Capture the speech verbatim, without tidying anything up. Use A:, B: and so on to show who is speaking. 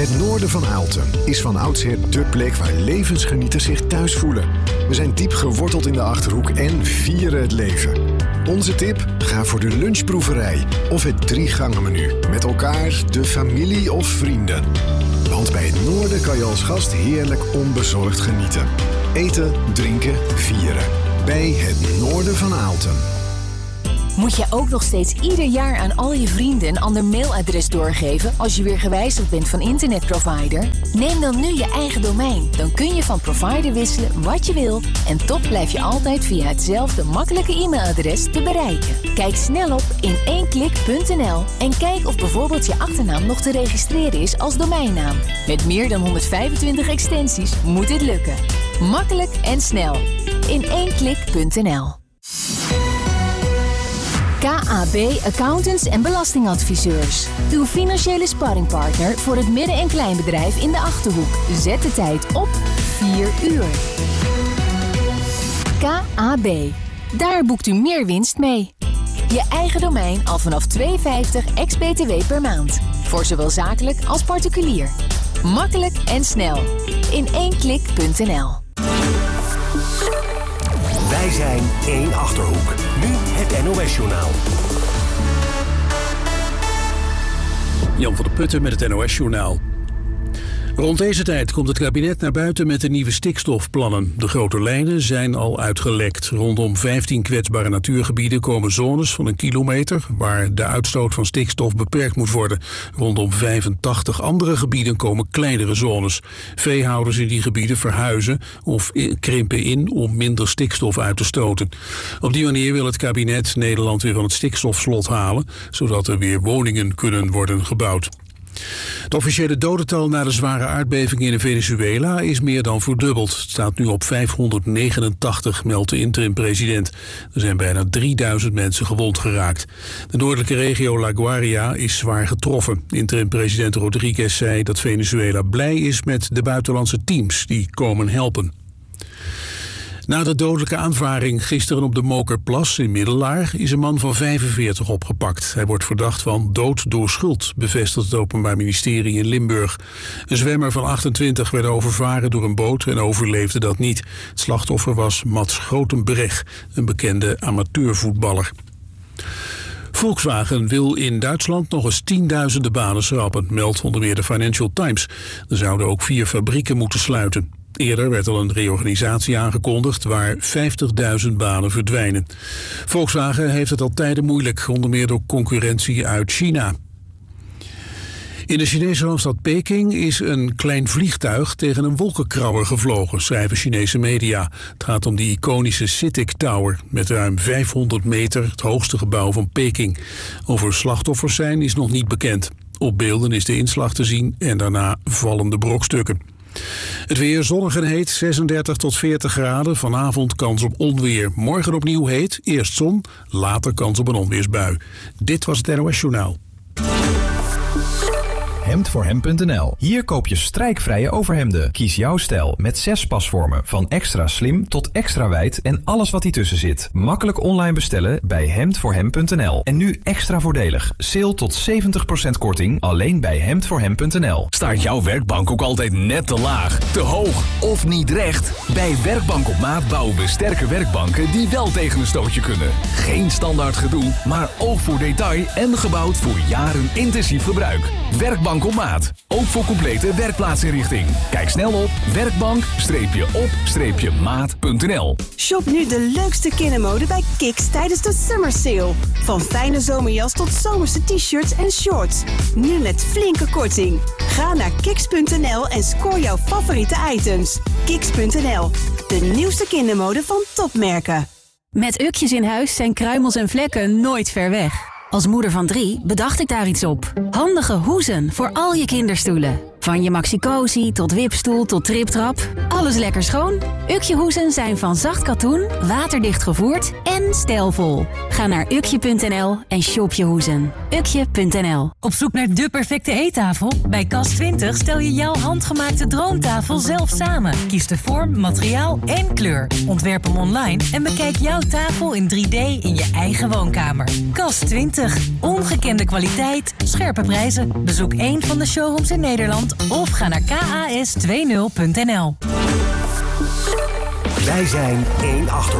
A: Het noorden van Aalten is van oudsher dé plek waar levensgenieters zich thuis voelen. We zijn diep geworteld in de Achterhoek en vieren het leven. Onze tip? Ga voor de lunchproeverij of het drie-gangen-menu. Met elkaar, de familie of vrienden. Want bij het noorden kan je als gast heerlijk onbezorgd genieten. Eten, drinken, vieren. Bij het noorden van Aalten.
B: Moet je ook nog steeds ieder jaar aan al je vrienden een ander mailadres doorgeven als je weer gewijzigd bent van internetprovider? Neem dan nu je eigen domein. Dan kun je van provider wisselen wat je wil en toch blijf je altijd via hetzelfde makkelijke e-mailadres te bereiken. Kijk snel op in één klik punt n l en kijk of bijvoorbeeld je achternaam nog te registreren is als domeinnaam. Met meer dan honderdvijfentwintig extensies moet dit lukken. Makkelijk en snel. in één klik punt n l. K A B Accountants en Belastingadviseurs. Uw financiële sparringpartner voor het midden- en kleinbedrijf in de Achterhoek. Zet de tijd op vier uur. K A B. Daar boekt u meer winst mee. Je eigen domein al vanaf twee euro vijftig ex-B T W per maand. Voor zowel zakelijk als particulier. Makkelijk en snel. in één klik punt n l.
C: Wij zijn één Achterhoek. Nu het N O S-journaal.
D: Jan van der Putten met het N O S-journaal. Rond deze tijd komt het kabinet naar buiten met de nieuwe stikstofplannen. De grote lijnen zijn al uitgelekt. Rondom vijftien kwetsbare natuurgebieden komen zones van een kilometer waar de uitstoot van stikstof beperkt moet worden. Rondom vijfentachtig andere gebieden komen kleinere zones. Veehouders in die gebieden verhuizen of krimpen in om minder stikstof uit te stoten. Op die manier wil het kabinet Nederland weer van het stikstofslot halen, zodat er weer woningen kunnen worden gebouwd. Het officiële dodental na de zware aardbeving in Venezuela is meer dan verdubbeld. Het staat nu op vijfhonderdnegenentachtig, meldt de interim-president. Er zijn bijna drieduizend mensen gewond geraakt. De noordelijke regio La Guaira is zwaar getroffen. Interim-president Rodriguez zei dat Venezuela blij is met de buitenlandse teams die komen helpen. Na de dodelijke aanvaring gisteren op de Mokerplas in Middelaar is een man van vijfenveertig opgepakt. Hij wordt verdacht van dood door schuld, bevestigt het Openbaar Ministerie in Limburg. Een zwemmer van achtentwintig werd overvaren door een boot en overleefde dat niet. Het slachtoffer was Mats Grotenberg, een bekende amateurvoetballer. Volkswagen wil in Duitsland nog eens tienduizenden banen schrappen, meldt onder meer de Financial Times. Er zouden ook vier fabrieken moeten sluiten. Eerder werd al een reorganisatie aangekondigd waar vijftigduizend banen verdwijnen. Volkswagen heeft het al tijden moeilijk, onder meer door concurrentie uit China. In de Chinese hoofdstad Peking is een klein vliegtuig tegen een wolkenkrabber gevlogen, schrijven Chinese media. Het gaat om die iconische CITIC Tower, met ruim vijfhonderd meter, het hoogste gebouw van Peking. Of er slachtoffers zijn is nog niet bekend. Op beelden is de inslag te zien en daarna vallende brokstukken. Het weer zonnig en heet, zesendertig tot veertig graden. Vanavond kans op onweer. Morgen opnieuw heet, eerst zon, later kans op een onweersbui. Dit was het N O S-journaal.
E: hemd voor hem punt n l. Hier koop je strijkvrije overhemden. Kies jouw stijl met zes pasvormen. Van extra slim tot extra wijd en alles wat ertussen zit. Makkelijk online bestellen bij hemd voor hem punt n l. En nu extra voordelig. Sale tot zeventig procent korting alleen bij hemd voor hem punt n l.
F: Staat jouw werkbank ook altijd net te laag, te hoog of niet recht? Bij Werkbank op Maat bouwen we sterke werkbanken die wel tegen een stootje kunnen. Geen standaard gedoe, maar oog voor detail en gebouwd voor jaren intensief gebruik. Werkbank op Maat. Ook voor complete werkplaatsinrichting. Kijk snel op werkbank op maat punt n l.
G: Shop nu de leukste kindermode bij Kiks tijdens de Summer Sale. Van fijne zomerjas tot zomerse t-shirts en shorts. Nu met flinke korting. Ga naar kiks punt n l en scoor jouw favoriete items. kiks punt n l, de nieuwste kindermode van topmerken.
H: Met ukjes in huis zijn kruimels en vlekken nooit ver weg. Als moeder van drie bedacht ik daar iets op. Handige hoezen voor al je kinderstoelen. Van je maxi-cosi tot wipstoel tot triptrap. Alles lekker schoon. Ukje hoezen zijn van zacht katoen, waterdicht gevoerd en stijlvol. Ga naar ukje punt n l en shop je hoezen. ukje punt n l.
I: Op zoek naar de perfecte eettafel? Bij Kas twintig stel je jouw handgemaakte droomtafel zelf samen. Kies de vorm, materiaal en kleur. Ontwerp hem online en bekijk jouw tafel in drie D in je eigen woonkamer. Kas twintig. Ongekende kwaliteit, scherpe prijzen. Bezoek één van de showrooms in Nederland of ga naar kas twintig punt n l.
C: Wij zijn één Achterhoek.